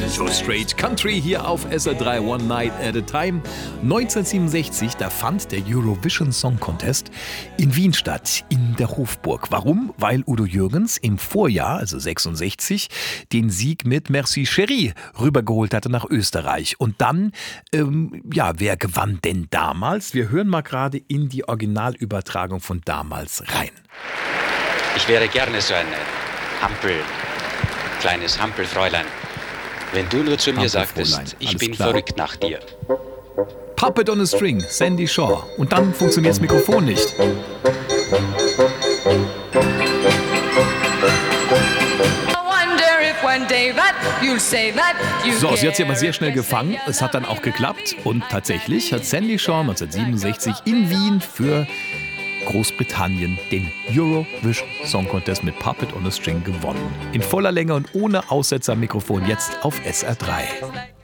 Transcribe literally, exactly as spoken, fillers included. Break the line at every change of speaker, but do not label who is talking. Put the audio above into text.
So Straight Country hier auf S R drei One Night at a Time. neunzehnhundertsiebenundsechzig, da fand der Eurovision Song Contest in Wien statt, in der Hofburg. Warum? Weil Udo Jürgens im Vorjahr, also sechsundsechzig, den Sieg mit Merci Chérie rübergeholt hatte nach Österreich. Und dann, ähm, ja, wer gewann denn damals? Wir hören mal gerade in die Originalübertragung von damals rein.
Ich wäre gerne so ein Hampel, kleines Hampelfräulein, wenn du nur zu mir sagtest, ich bin
klar.
verrückt nach dir.
Puppet on a String, Sandy Shaw. Und dann funktioniert das Mikrofon nicht. So, sie hat sie aber sehr schnell gefangen. Es hat dann auch geklappt. Und tatsächlich hat Sandy Shaw neunzehnhundertsiebenundsechzig in Wien für Großbritannien den Eurovision Song Contest mit Puppet on a String gewonnen. In voller Länge und ohne Aussetzer am Mikrofon jetzt auf S R drei.